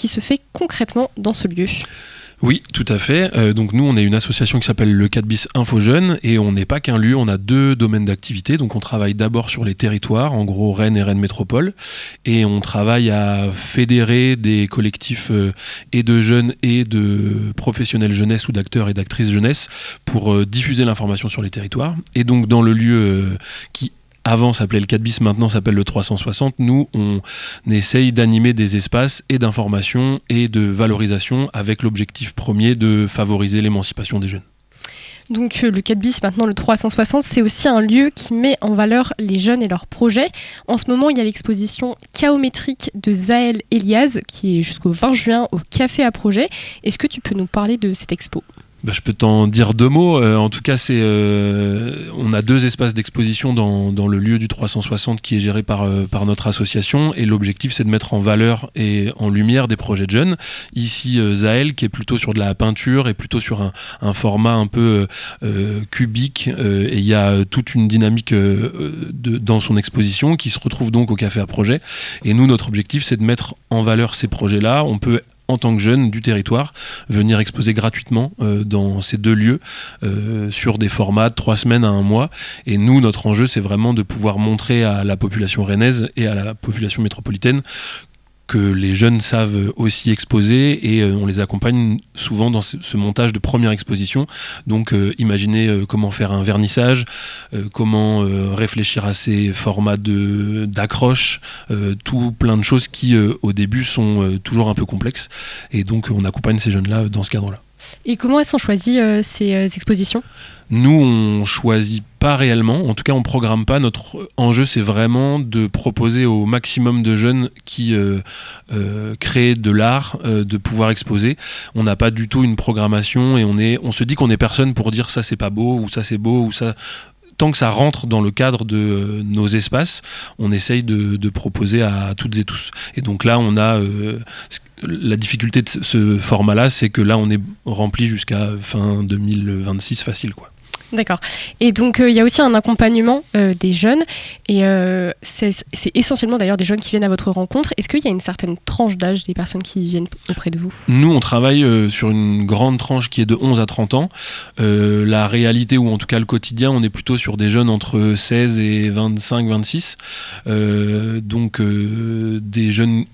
qui se fait concrètement dans ce lieu ? Oui, tout à fait. Donc nous, on est une association qui s'appelle le 4 bis Info Jeunes et on n'est pas qu'un lieu, on a 2 domaines d'activité. Donc on travaille d'abord sur les territoires, en gros Rennes et Rennes Métropole, et on travaille à fédérer des collectifs et de jeunes et de professionnels jeunesse ou d'acteurs et d'actrices jeunesse pour diffuser l'information sur les territoires. Et donc dans le lieu qui avant s'appelait le 4 bis, maintenant s'appelle le 360. Nous, on essaye d'animer des espaces et d'information et de valorisation avec l'objectif premier de favoriser l'émancipation des jeunes. Donc le 4 bis, maintenant le 360, c'est aussi un lieu qui met en valeur les jeunes et leurs projets. En ce moment, il y a l'exposition Chaométrique de Zaël Eliaz qui est jusqu'au 20 juin au Café à Projet. Est-ce que tu peux nous parler de cette expo ? Je peux t'en dire 2 mots. En tout cas, on a 2 espaces d'exposition dans le lieu du 360 qui est géré par notre association. Et l'objectif, c'est de mettre en valeur et en lumière des projets de jeunes. Ici, Zaël, qui est plutôt sur de la peinture et plutôt sur un format un peu cubique. Et il y a toute une dynamique dans son exposition qui se retrouve donc au Café à Projet. Et nous, notre objectif, c'est de mettre en valeur ces projets-là. On peut en tant que jeune du territoire, venir exposer gratuitement dans ces 2 lieux sur des formats de 3 semaines à 1 mois. Et nous, notre enjeu, c'est vraiment de pouvoir montrer à la population rennaise et à la population métropolitaine que les jeunes savent aussi exposer et on les accompagne souvent dans ce montage de première exposition. Donc imaginez comment faire un vernissage, comment réfléchir à ces formats d'accroche, tout plein de choses qui au début sont toujours un peu complexes et donc on accompagne ces jeunes-là dans ce cadre-là. Et comment elles sont choisies ces expositions ? Nous, on choisit pas réellement, en tout cas on programme pas. Notre enjeu, c'est vraiment de proposer au maximum de jeunes qui créent de l'art, de pouvoir exposer. On n'a pas du tout une programmation et on se dit qu'on est personne pour dire ça c'est pas beau ou ça c'est beau ou ça. Tant que ça rentre dans le cadre de nos espaces, on essaye de proposer à toutes et tous. Et donc là, on a la difficulté de ce format-là, c'est que là, on est rempli jusqu'à fin 2026 facile, quoi. D'accord. Et donc, il y a aussi un accompagnement des jeunes. Et c'est essentiellement d'ailleurs des jeunes qui viennent à votre rencontre. Est-ce qu'il y a une certaine tranche d'âge des personnes qui viennent auprès de vous ? Nous, on travaille sur une grande tranche qui est de 11 à 30 ans. La réalité, ou en tout cas le quotidien, on est plutôt sur des jeunes entre 16 et 25, 26. Donc, des jeunes...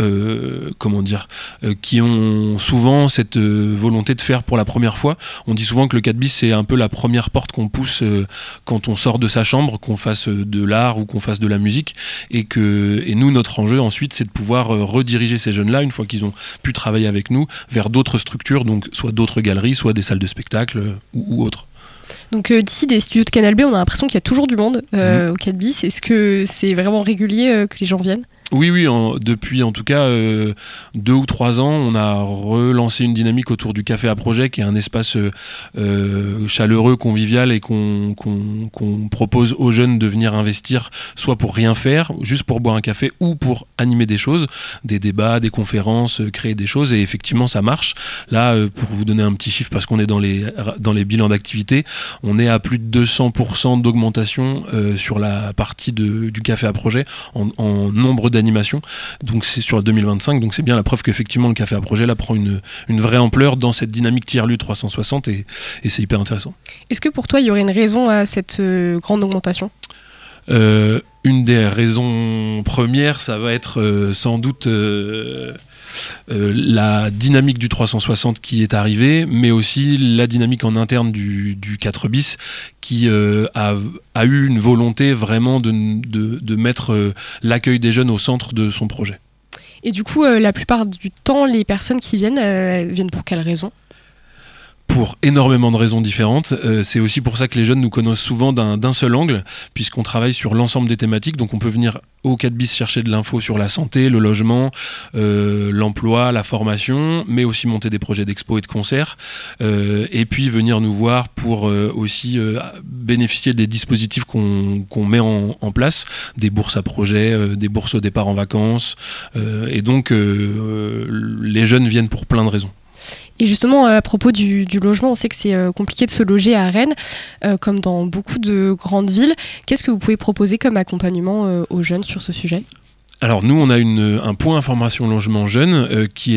qui ont souvent cette volonté de faire pour la première fois. On dit souvent que le 4 bis, c'est un peu la première porte qu'on pousse quand on sort de sa chambre, qu'on fasse de l'art ou qu'on fasse de la musique. Et nous, notre enjeu ensuite, c'est de pouvoir rediriger ces jeunes-là, une fois qu'ils ont pu travailler avec nous, vers d'autres structures, donc soit d'autres galeries, soit des salles de spectacle ou autres. Donc d'ici des studios de Canal B, on a l'impression qu'il y a toujours du monde au 4 bis. Est-ce que c'est vraiment régulier que les gens viennent ? Oui, depuis en tout cas 2 ou 3 ans, on a relancé une dynamique autour du Café à Projet, qui est un espace chaleureux, convivial et qu'on propose aux jeunes de venir investir, soit pour rien faire, juste pour boire un café, ou pour animer des choses, des débats, des conférences, créer des choses. Et effectivement, ça marche. Là, pour vous donner un petit chiffre, parce qu'on est dans les bilans d'activité, on est à plus de 200% d'augmentation sur la partie du Café à Projet en nombre d'animation, donc c'est sur 2025, donc c'est bien la preuve qu'effectivement le Café à Projet là prend une vraie ampleur dans cette dynamique tiers-lieu 360 et c'est hyper intéressant. Est-ce que pour toi il y aurait une raison à cette grande augmentation ? Une des raisons premières, ça va être sans doute la dynamique du 360 qui est arrivée, mais aussi la dynamique en interne du 4 bis qui a eu une volonté vraiment de mettre l'accueil des jeunes au centre de son projet. Et du coup, la plupart du temps, les personnes qui viennent pour quelles raisons ? Pour énormément de raisons différentes. C'est aussi pour ça que les jeunes nous connaissent souvent d'un seul angle, puisqu'on travaille sur l'ensemble des thématiques. Donc on peut venir au 4 bis chercher de l'info sur la santé, le logement, l'emploi, la formation, mais aussi monter des projets d'expo et de concerts. Et puis venir nous voir pour aussi bénéficier des dispositifs qu'on met en place, des bourses à projets, des bourses au départ en vacances. Et donc les jeunes viennent pour plein de raisons. Et justement, à propos du logement, on sait que c'est compliqué de se loger à Rennes, comme dans beaucoup de grandes villes. Qu'est-ce que vous pouvez proposer comme accompagnement aux jeunes sur ce sujet ? Alors nous, on a un point information logement jeune qui est